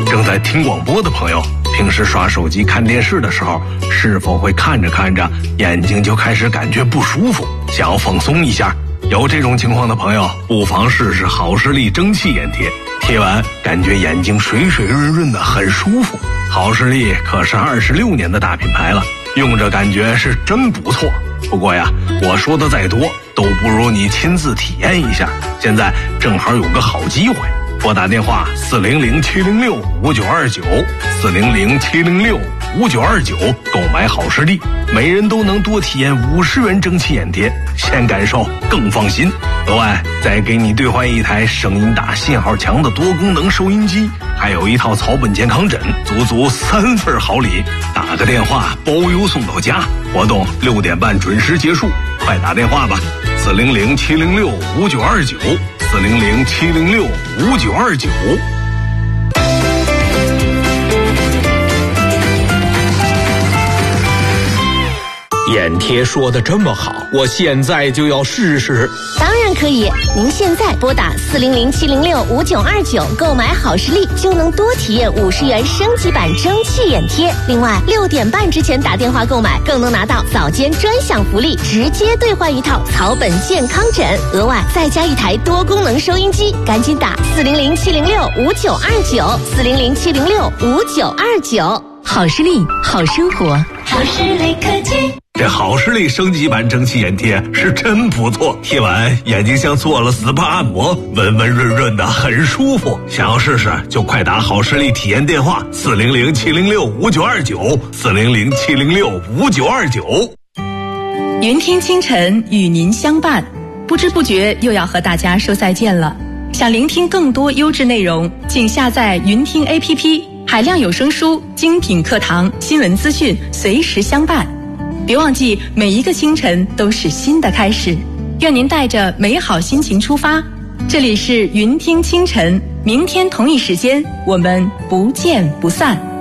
正在听广播的朋友，平时刷手机看电视的时候，是否会看着看着眼睛就开始感觉不舒服，想要放松一下？有这种情况的朋友，不妨试试好视力蒸汽眼贴，贴完感觉眼睛水水润润的，很舒服。好视力可是26年的大品牌了，用着感觉是真不错。不过呀，我说的再多都不如你亲自体验一下。现在正好有个好机会，拨打电话400-706-5929，400-706-5929，购买好视力，每人都能多体验50元蒸汽眼贴，先感受更放心。额外再给你兑换一台声音大、信号强的多功能收音机，还有一套草本健康枕，足足3份好礼。打个电话包邮送到家，活动6点半准时结束，快打电话吧，400-706-5929，400-706-5929。 眼贴说的这么好，我现在就要试试。 当然可以，您现在拨打400-706-5929，购买好视力就能多体验50元升级版蒸汽眼贴。另外6点半之前打电话购买，更能拿到早间专享福利，直接兑换一套草本健康枕，额外再加一台多功能收音机。赶紧打400-706-5929，400-706-5929。好视力，好生活， 好视力科技。 这好视力升级版蒸汽眼贴是真不错，贴完眼睛像做了 SPA 按摩，温温润润的，很舒服。想要试试就快打好视力体验电话400-706-5929，400-706-5929。 云听清晨与您相伴，不知不觉又要和大家说再见了。想聆听更多优质内容，请下载云听 APP， 海量有声书、精品课堂、新闻资讯随时相伴。别忘记，每一个清晨都是新的开始。愿您带着美好心情出发。这里是云听清晨，明天同一时间我们不见不散。